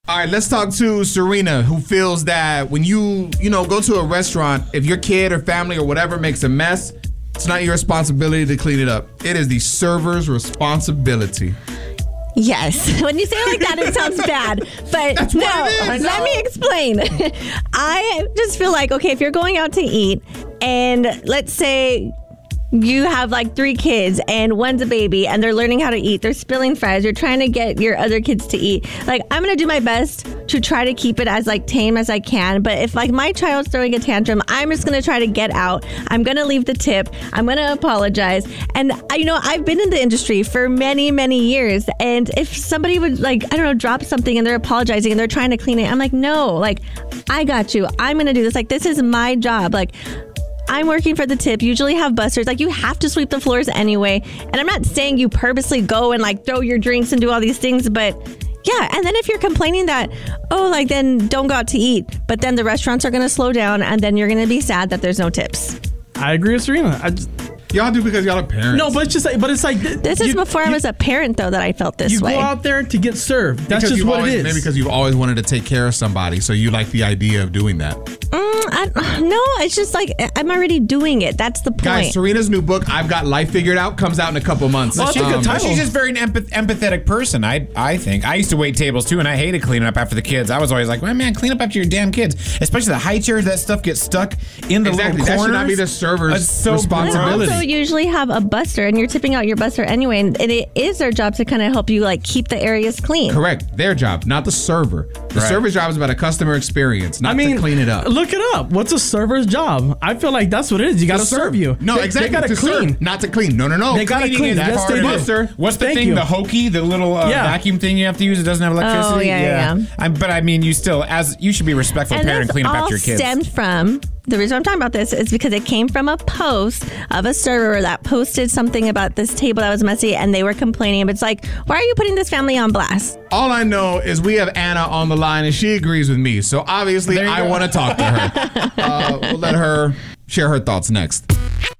All right, let's talk to Serena, who feels that when you go to a restaurant, if your kid or family or whatever makes a mess, it's not your responsibility to clean it up. It is the server's responsibility. Yes. When you say it like that, it sounds bad. But That's no, what it is. let me explain. I just feel like, okay, if you're going out to eat and let's say you have like 3 kids and one's a baby and they're learning how to eat. They're spilling fries. You're trying to get your other kids to eat. Like, I'm going to do my best to try to keep it as like tame as I can. But if like my child's throwing a tantrum, I'm just going to try to get out. I'm going to leave the tip. I'm going to apologize. And I've been in the industry for many, many years. And if somebody would drop something and they're apologizing and they're trying to clean it, I'm like, no, like, I got you. I'm going to do this. Like, this is my job. Like, I'm working for the tip. Usually have busters. Like, you have to sweep the floors anyway. And I'm not saying you purposely go and like throw your drinks and do all these things, but yeah. And then if you're complaining that, then don't go out to eat, but then the restaurants are going to slow down and then you're going to be sad that there's no tips. I agree with Serena. Y'all do because y'all are parents. No, but it's like this is before I was a parent, though, that I felt this way. You go out there to get served. That's just what it is. Maybe because you've always wanted to take care of somebody, so you like the idea of doing that. No, it's just like I'm already doing it. That's the point. Guys, Serena's new book, I've Got Life Figured Out, comes out in a couple months. Well, that's a good title. She's just very empathetic person, I think. I used to wait tables too, and I hated cleaning up after the kids. I was always like, well, man, clean up after your damn kids. Especially the high chairs, that stuff gets stuck in the little corners. That should not be the server's responsibility. They also usually have a buster, and you're tipping out your buster anyway, and it is their job to kind of help you like keep the areas clean. Correct. Their job, not the server. The server's job is about a customer experience, not to clean it up. Look it up. What's a server's job? I feel like that's what it is. You got to serve you. No, exactly. They got to clean. Serve, not to clean. No. They got to clean. Yes, they do. What's the thing? The hokey, the little vacuum thing you have to use. It doesn't have electricity. Oh, yeah. But I mean, you should be a respectful parent and clean up after your kids. Stemmed from. The reason I'm talking about this is because it came from a post of a server that posted something about this table that was messy, and they were complaining. But it's like, why are you putting this family on blast? All I know is we have Anna on the line, and she agrees with me. So obviously, I want to talk to her. We'll let her share her thoughts next.